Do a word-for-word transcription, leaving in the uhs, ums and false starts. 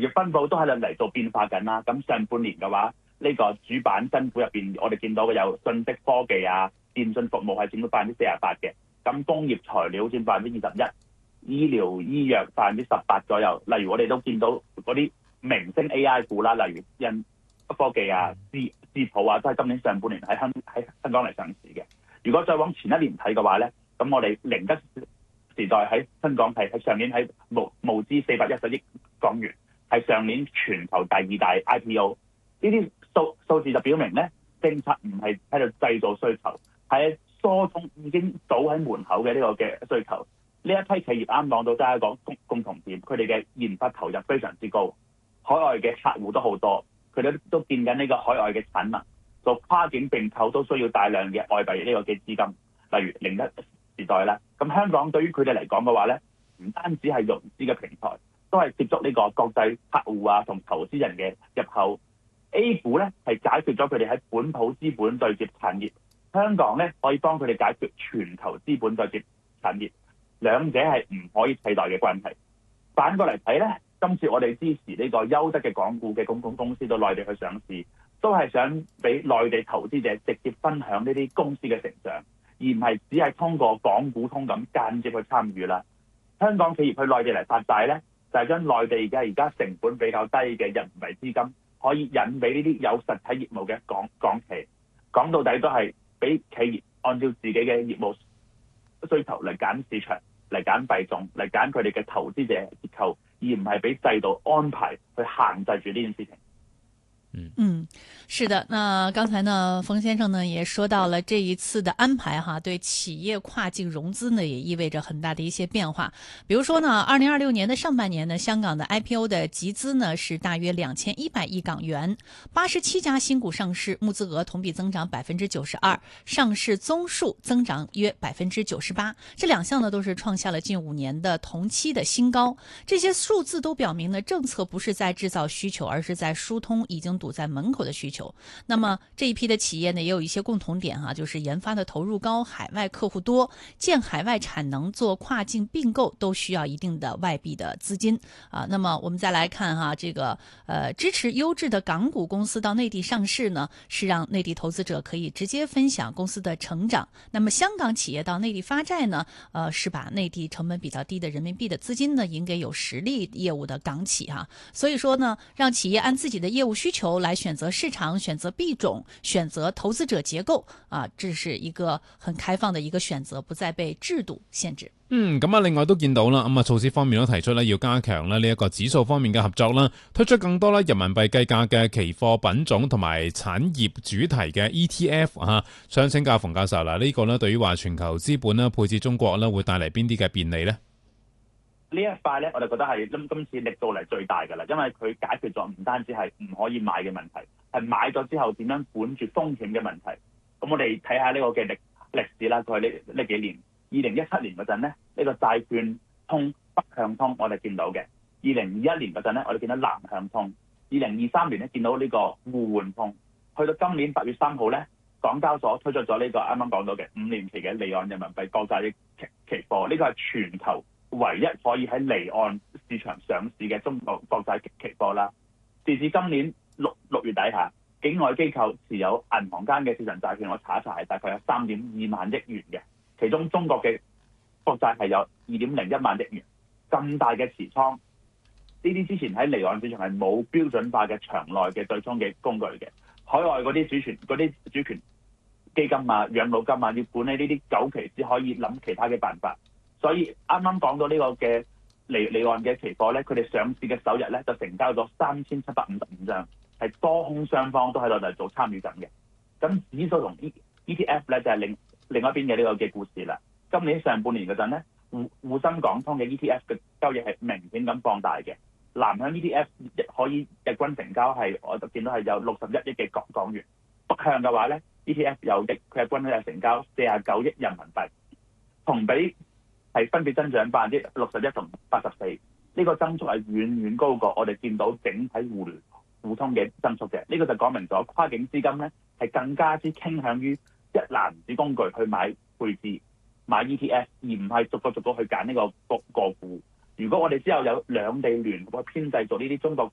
業分佈都喺度嚟做變化緊啦。咁上半年嘅話，呢、這個主板新股入邊，我哋見到嘅有信息科技啊、電信服務係佔到百分之四十八嘅，咁工業材料佔百分之二十一，醫療醫藥百分之十八左右。例如我哋都見到嗰啲明星 A I 股啦，例如印科技啊、智智譜啊，都係今年上半年喺香喺香港嚟上市嘅。如果再往前一年睇嘅話咧，咁我哋寧德時代喺香港係喺上年喺募募資四百一十億港元，係上年全球第二大 I P O。呢啲數數字就表明咧，政策唔係喺度製造需求，係疏通已經倒喺門口嘅呢個嘅需求。呢一批企業啱講到，都係一個共共同點，佢哋嘅研發投入非常之高，海外嘅客戶都好多，佢哋都見緊呢個海外嘅產能，做跨境並購都需要大量嘅外幣呢個嘅資金，例如寧德時代啦。咁香港對於佢哋嚟講嘅話咧，唔單止係融資嘅平台，都係接觸呢個國際客戶啊同投資人嘅入口。A 股咧係解決咗佢哋喺本土資本對接產業，香港咧可以幫佢哋解決全球資本對接產業，兩者係唔可以替代嘅關係。反過嚟睇咧，今次我哋支持呢個優質嘅港股嘅公共公司到內地去上市，都係想俾內地投資者直接分享呢啲公司嘅成長，而唔係只係通過港股通咁間接去參與啦。香港企業去內地嚟發債咧，就係將內地嘅而家成本比較低嘅人民幣資金，可以引俾呢啲有實體業務嘅港港企。講到底都係俾企業按照自己嘅業務需求嚟揀市場，嚟揀幣種，嚟揀佢哋嘅投資者結構，而唔係俾制度安排去限制住呢件事情。 嗯嗯，是的。那剛才呢，馮先生呢也說到了這一次的安排哈，對企業跨境融資呢也意味着很大的一些變化。比如說呢，二零二六年的上半年呢，香港的 I P O 的集資呢是大約兩千一百億港元，八十七家新股上市，募資額同比增長百分之九十二，上市宗數增長約百分之九十八。這兩項呢都是創下了近五年的同期的新高。這些數字都表明呢，政策不是在製造需求，而是在疏通已經堵在門口的需求。那麼這一批的企業呢，也有一些共同點哈、啊，就是研發的投入高，海外客戶多，建海外產能，做跨境併購都需要一定的外幣的資金啊。那麼我們再來看哈、啊，這個呃支持優質的港股公司到內地上市呢，是讓內地投資者可以直接分享公司的成長。那麼香港企業到內地發債呢，呃是把內地成本比較低的人民幣的資金呢，引給有實力業務的港企哈、啊。所以說呢，讓企業按自己的業務需求來選擇市場、選擇幣種、選擇投資者結構啊，這是一個很開放的一個選擇，不再被制度限制。 嗯，咁啊，另外都見到啦，咁啊，措施方面都提出咧，要加強咧呢一個指數方面嘅合作啦，推出更多咧人民幣計價嘅期貨品種同埋產業主題嘅 E T F 啊。想請教馮教授啦，呢個咧對於話全球資本咧配置中國咧會帶嚟邊啲嘅便利呢？ 呢一塊咧，我哋覺得係今今次力度嚟最大㗎啦，因為佢解決咗唔單止係唔可以買嘅問題，係買咗之後點樣管住風險嘅問題。咁我哋睇下呢個嘅歷歷史啦，佢係呢呢幾年，二零一七年嗰陣咧，呢、呢個債券通北向通我哋見到嘅；二零二一年嗰陣咧，我哋見到南向通；二零二三年咧見到呢個互換通。去到今年八月三號咧，港交所推出咗呢個啱啱講到嘅五年期嘅離岸人民幣國債期期貨，呢、呢個係全球唯一可以喺離岸市場上市嘅中國國債期貨啦。截至今年六六月底下，境外機構持有銀行間嘅市場債券，我查一查係大概有三點二萬億元嘅，其中中國嘅國債係有二點零一萬億元。咁大嘅持倉，呢啲之前喺離岸市場係冇標準化嘅場內嘅對沖嘅工具嘅。海外嗰啲主權嗰啲主權基金啊、養老金啊，要管理呢啲久期，只可以諗其他嘅辦法。所以啱啱講到呢個嘅離離岸嘅期貨咧，佢哋上市嘅首日咧就成交咗三千七百五十五張，係多空雙方都喺度嚟做參與緊嘅。咁指數同 E T F 咧就係、是、另另一邊嘅呢個嘅故事啦。今年上半年嗰陣咧，滬滬深港通嘅 E T F 嘅交易係明顯咁放大嘅。南向 E T F 可以日均成交係我就見到係有六十一億嘅港港元，北向嘅話咧 E T F 有嘅佢日均係成交四十九億人民幣，同比係分別增長百分之六十一同八十四，呢個增速係遠遠高過我哋見到整體互聯互通嘅增速嘅。呢、這個就講明咗跨境資金咧係更加之傾向於一籃子工具去買配置、買 E T F， 而唔係逐個逐個去揀呢個個個股。如果我哋之後有兩地聯合去編製做呢啲中國